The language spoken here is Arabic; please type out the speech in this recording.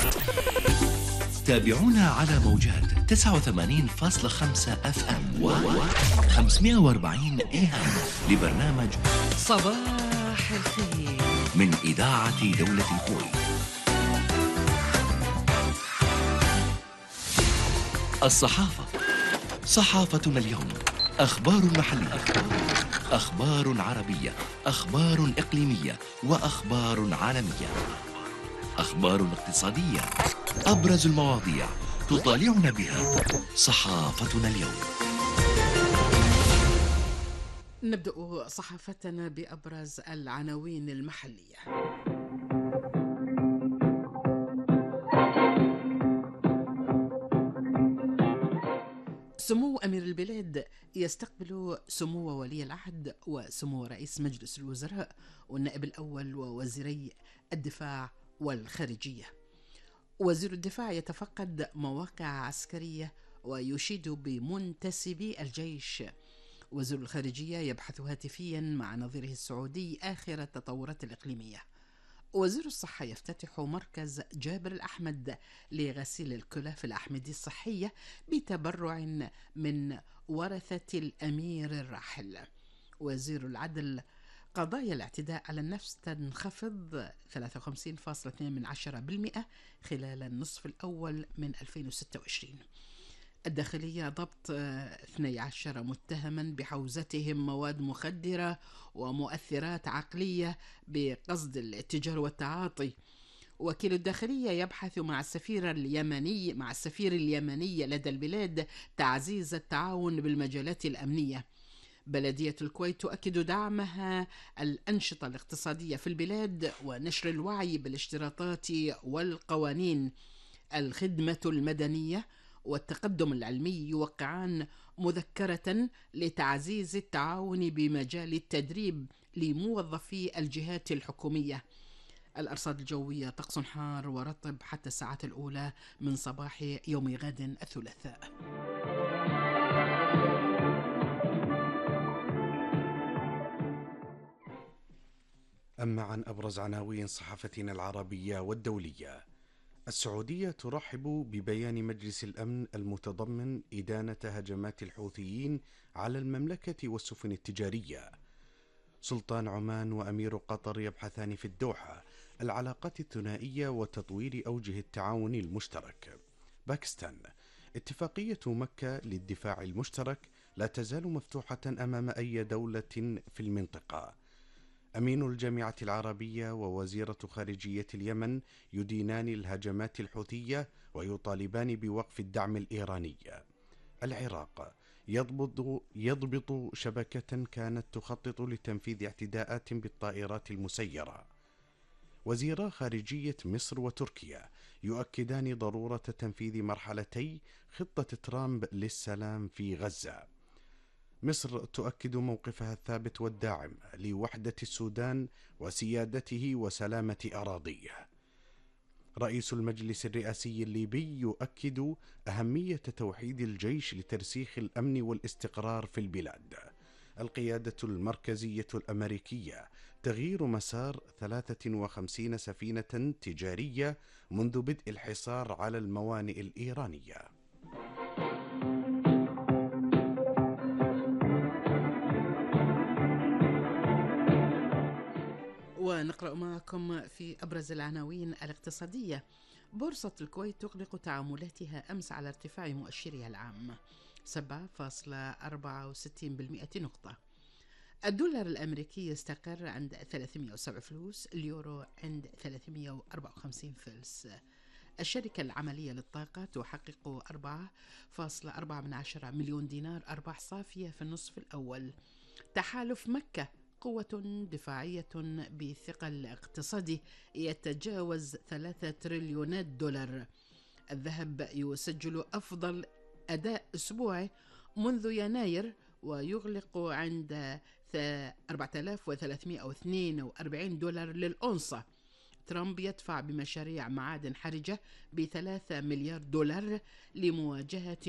تابعونا على موجات 89.5 اف ام و 540 اي ام لبرنامج صباح الخير من إذاعة دولة الكويت. الصحافة، صحافتنا اليوم، أخبار محلية، أخبار عربية، أخبار إقليمية، وأخبار عالمية، أخبار اقتصادية، أبرز المواضيع تطالعنا بها صحافتنا اليوم. نبدأ صحافتنا بأبرز العناوين المحلية. سمو أمير البلاد يستقبل سمو ولي العهد وسمو رئيس مجلس الوزراء والنائب الأول ووزيري الدفاع والخارجية. وزير الدفاع يتفقد مواقع عسكرية ويشيد بمنتسبي الجيش. وزير الخارجية يبحث هاتفيا مع نظيره السعودي آخر التطورات الإقليمية. وزير الصحة يفتتح مركز جابر الأحمد لغسيل الكلى في الأحمدية الصحية بتبرع من ورثة الأمير الراحل. وزير العدل قضايا الاعتداء على النفس تنخفض 53.2% خلال النصف الأول من 2026. الداخلية ضبط 12 متهما بحوزتهم مواد مخدرة ومؤثرات عقلية بقصد الاتجار والتعاطي. وكيل الداخلية يبحث مع السفير اليمني لدى البلاد تعزيز التعاون بالمجالات الأمنية. بلدية الكويت تؤكد دعمها الأنشطة الاقتصادية في البلاد ونشر الوعي بالاشتراطات والقوانين. الخدمة المدنية والتقدم العلمي يوقعان مذكرة لتعزيز التعاون بمجال التدريب لموظفي الجهات الحكومية. الأرصاد الجوية طقس حار ورطب حتى الساعات الأولى من صباح يوم غد الثلاثاء. أما عن أبرز عناوين صحافتنا العربية والدولية، السعودية ترحب ببيان مجلس الأمن المتضمن إدانة هجمات الحوثيين على المملكة والسفن التجارية. سلطان عمان وأمير قطر يبحثان في الدوحة العلاقات الثنائية وتطوير أوجه التعاون المشترك. باكستان، اتفاقية مكة للدفاع المشترك لا تزال مفتوحة أمام أي دولة في المنطقة. أمين الجامعة العربية ووزيرة خارجية اليمن يدينان الهجمات الحوثية ويطالبان بوقف الدعم الإيراني. العراق يضبط شبكة كانت تخطط لتنفيذ اعتداءات بالطائرات المسيرة. وزيرا خارجية مصر وتركيا يؤكدان ضرورة تنفيذ مرحلتي خطة ترامب للسلام في غزة. مصر تؤكد موقفها الثابت والداعم لوحدة السودان وسيادته وسلامة أراضيه. رئيس المجلس الرئاسي الليبي يؤكد أهمية توحيد الجيش لترسيخ الأمن والاستقرار في البلاد. القيادة المركزية الأمريكية تغيير مسار 53 سفينة تجارية منذ بدء الحصار على الموانئ الإيرانية. ونقرأ معكم في أبرز العناوين الاقتصادية. بورصة الكويت تغلق تعاملاتها أمس على ارتفاع مؤشرها العام 7.64% نقطة. الدولار الأمريكي يستقر عند 307 فلوس، اليورو عند 354 فلس. الشركة العملية للطاقة تحقق 4.4 مليون دينار أرباح صافية في النصف الأول. تحالف مكة قوة دفاعية بثقل اقتصادي يتجاوز 3 تريليونات دولار. الذهب يسجل أفضل أداء أسبوعي منذ يناير ويغلق عند 4342 دولار للأونصة. ترامب يدفع بمشاريع معادن حرجة ب3 مليار دولار لمواجهة